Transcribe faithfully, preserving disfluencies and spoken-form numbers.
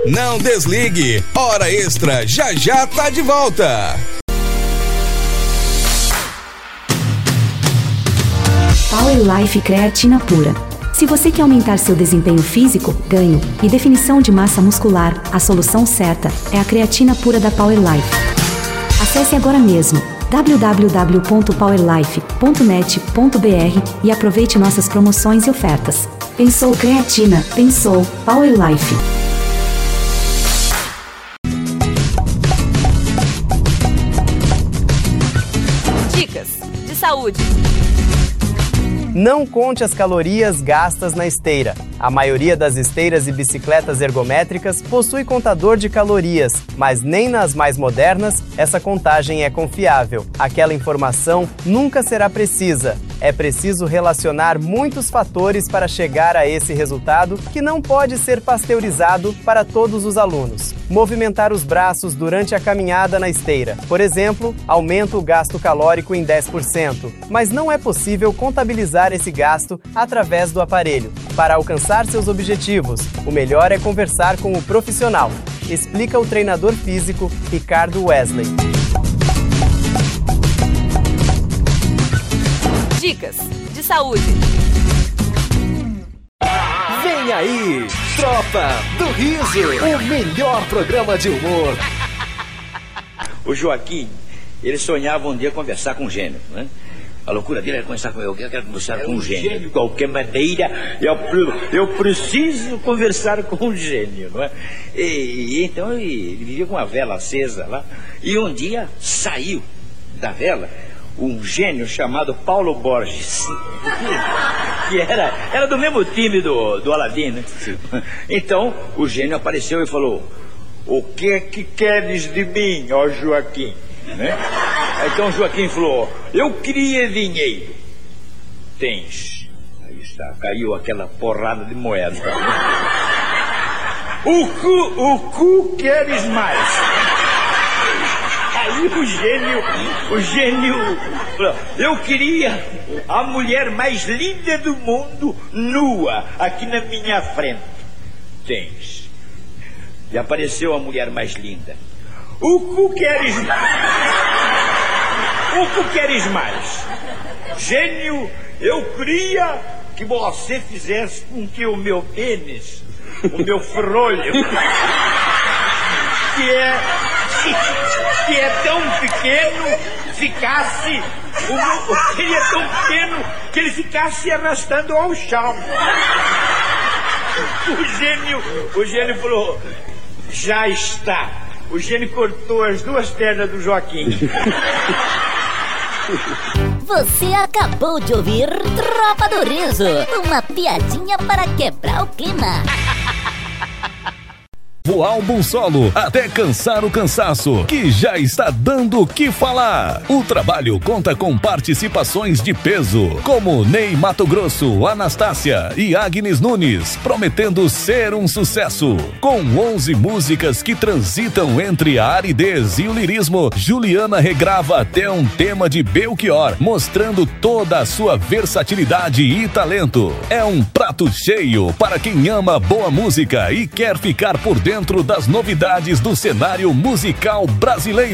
Não desligue, Hora Extra já já tá de volta. Power Life Creatina Pura. Se você quer aumentar seu desempenho físico, ganho e definição de massa muscular, a solução certa é a creatina pura da Power Life. Acesse agora mesmo w w w ponto power life ponto net ponto b r e aproveite nossas promoções e ofertas. Pensou creatina, pensou Power Life. Dicas de saúde. Não conte as calorias gastas na esteira. A maioria das esteiras e bicicletas ergométricas possui contador de calorias, mas nem nas mais modernas essa contagem é confiável. Aquela informação nunca será precisa. É preciso relacionar muitos fatores para chegar a esse resultado que não pode ser pasteurizado para todos os alunos. Movimentar os braços durante a caminhada na esteira, por exemplo, aumenta o gasto calórico em dez por cento, mas não é possível contabilizar esse gasto através do aparelho. Para alcançar seus objetivos, o melhor é conversar com o profissional, explica o treinador físico Ricardo Wesley. Dicas de saúde. Vem aí, Tropa do Riso, o melhor programa de humor. O Joaquim, ele sonhava um dia conversar com um gênio, né? A loucura dele era conversar com eu, eu quero conversar é com um gênio. gênio. De qualquer maneira, eu, eu preciso conversar com um gênio, não é? E, e então ele vivia com uma vela acesa lá, e um dia saiu da vela um gênio chamado Paulo Borges, que era, era do mesmo time do, do Aladim, né? Então o gênio apareceu e falou: o que é que queres de mim, ó Joaquim? Né? Então Joaquim falou: eu queria dinheiro. Tens. Aí está, caiu aquela porrada de moeda. O cu, o cu queres mais? Aí o gênio, o gênio falou: eu queria a mulher mais linda do mundo nua aqui na minha frente. Tens. E apareceu a mulher mais linda. O cu queres mais? O cu queres mais? Gênio, eu queria que você fizesse com que o meu pênis, o meu ferrolho, que é, que, que é tão pequeno, ficasse, o meu, ele é tão pequeno que ele ficasse arrastando ao chão. O gênio, o gênio falou: já está. O gênio cortou as duas pernas do Joaquim. Você acabou de ouvir Tropa do Riso, uma piadinha para quebrar o clima. O álbum solo Até Cansar o Cansaço, que já está dando o que falar. O trabalho conta com participações de peso, como Ney Matogrosso, Anastácia e Agnes Nunes, prometendo ser um sucesso. Com onze músicas que transitam entre a aridez e o lirismo, Juliana regrava até um tema de Belchior, mostrando toda a sua versatilidade e talento. É um prato cheio para quem ama boa música e quer ficar por dentro dentro das novidades do cenário musical brasileiro.